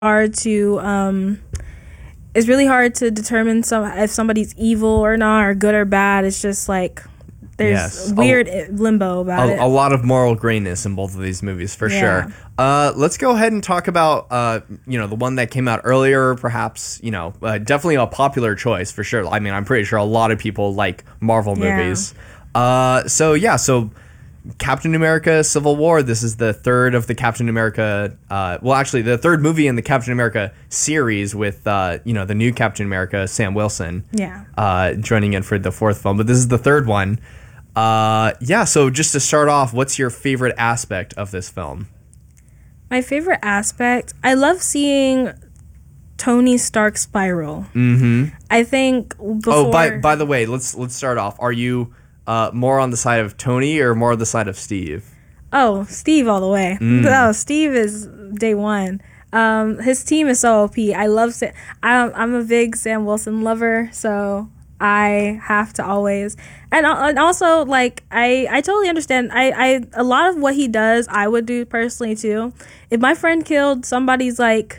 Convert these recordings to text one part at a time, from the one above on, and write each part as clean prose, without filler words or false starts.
hard to it's really hard to determine if somebody's evil or not, or good or bad. It's just like there's weird limbo about it. A lot of moral grayness in both of these movies, for sure. Let's go ahead and talk about the one that came out earlier, perhaps, definitely a popular choice, for sure. I mean, I'm pretty sure a lot of people like Marvel movies. So Captain America Civil War. This is the third of the Captain America, the third movie in the Captain America series with, the new Captain America, Sam Wilson, joining in for the fourth film. But this is the third one. So just to start off, what's your favorite aspect of this film? My favorite aspect, I love seeing Tony Stark spiral. Mm-hmm. I think before... Oh, by the way, let's start off. Are you more on the side of Tony or more on the side of Steve? Oh, Steve all the way. No, Steve is day one. His team is so OP. I love I'm a big Sam Wilson lover, so I have to always... And also, like, I totally understand. I a lot of what he does, I would do personally, too. If my friend killed somebody's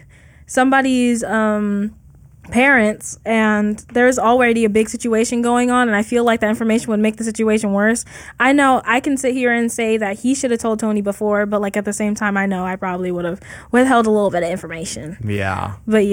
parents, and there's already a big situation going on, and I feel like that information would make the situation worse, I know I can sit here and say that he should have told Tony before, but, like, at the same time, I know I probably would have withheld a little bit of information. Yeah. But,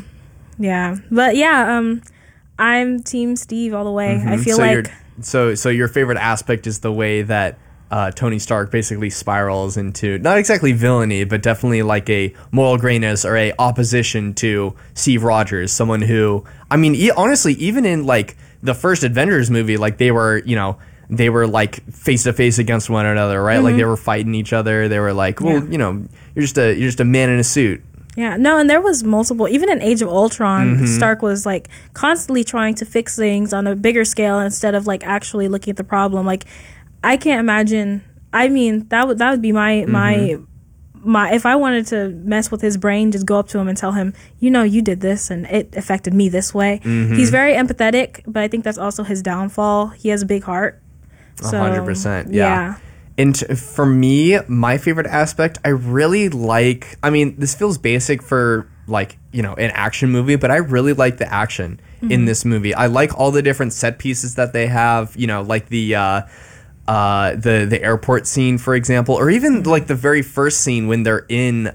I'm Team Steve all the way. Mm-hmm. I feel like... So your favorite aspect is the way that Tony Stark basically spirals into, not exactly villainy, but definitely like a moral grayness or a opposition to Steve Rogers, someone who, I mean, honestly, even in like the first Avengers movie, like they were like face to face against one another, right? Mm-hmm. Like they were fighting each other. They were like, well, you're just a man in a suit. Yeah, no, and there was multiple, even in Age of Ultron, Stark was like constantly trying to fix things on a bigger scale instead of like actually looking at the problem. Like, I can't imagine, I mean, that would be my if I wanted to mess with his brain, just go up to him and tell him, you did this and it affected me this way. Mm-hmm. He's very empathetic, but I think that's also his downfall. He has a big heart. 100%, yeah. And for me, my favorite aspect, I really like, I mean, this feels basic for like, an action movie, but I really like the action in this movie. I like all the different set pieces that they have, like the airport scene, for example, or even like the very first scene when they're in,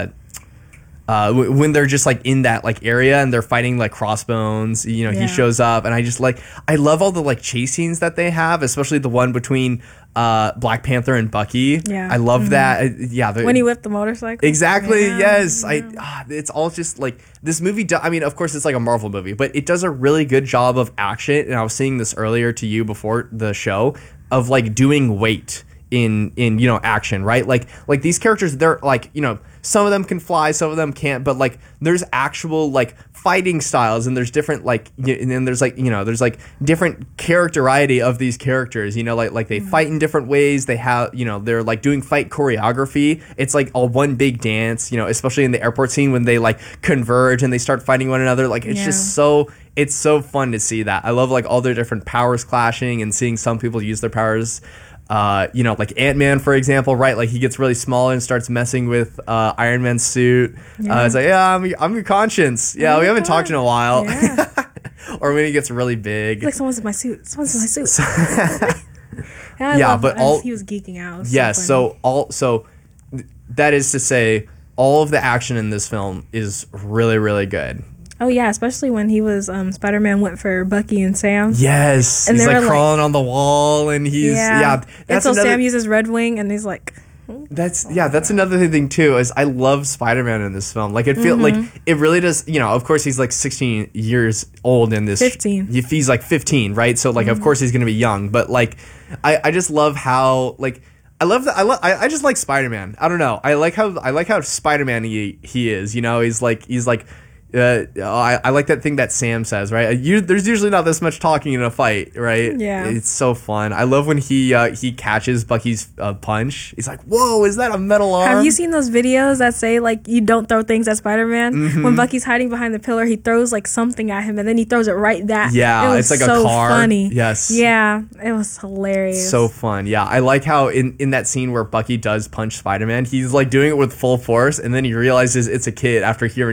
when they're just like in that like area and they're fighting like Crossbones, he shows up, and I love all the like chase scenes that they have, especially the one between Black Panther and Bucky. Yeah, I love that. When he whipped the motorcycle. Exactly. Yeah. Yes. It's all just like this movie. I mean, of course, it's like a Marvel movie, but it does a really good job of action. And I was saying this earlier to you before the show, of like doing weight in action, right? Like these characters, they're like, some of them can fly, some of them can't, but like there's actual like fighting styles, and there's different like, and then there's like, there's like different characterity of these characters, like they fight in different ways. They have, they're like doing fight choreography. It's like all one big dance, especially in the airport scene when they like converge and they start fighting one another. Like it's just it's so fun to see that. I love like all their different powers clashing and seeing some people use their powers. Like Ant-Man, for example, right? Like he gets really small and starts messing with Iron Man's suit. It's like, I'm your conscience. Yeah, we haven't talked in a while. Yeah. Or when he gets really big. Like someone's in my suit. He was geeking out. Yes, so that is to say, all of the action in this film is really, really good. Oh, yeah, especially when he was, Spider-Man went for Bucky and Sam. Yes, and he's like crawling on the wall, and he's, Sam uses Red Wing, and he's like... That's another thing, too, is I love Spider-Man in this film. Like, it feels like, it really does, of course, he's like 16 years old in this. 15. He's like 15, right? So, like, of course he's going to be young, but, like, I just love how, like... I just like Spider-Man. I don't know. I like how Spider-Man he is, he's like I like that thing that Sam says, right? There's usually not this much talking in a fight, right? Yeah. It's so fun. I love when he catches Bucky's punch. He's like, whoa, is that a metal arm? Have you seen those videos that say, like, you don't throw things at Spider-Man? Mm-hmm. When Bucky's hiding behind the pillar, he throws, like, something at him, and then he throws it right back. Yeah, it's like a car. Funny. Yes. Yeah, it was hilarious. So fun. Yeah, I like how in that scene where Bucky does punch Spider-Man, he's, like, doing it with full force, and then he realizes it's a kid after hearing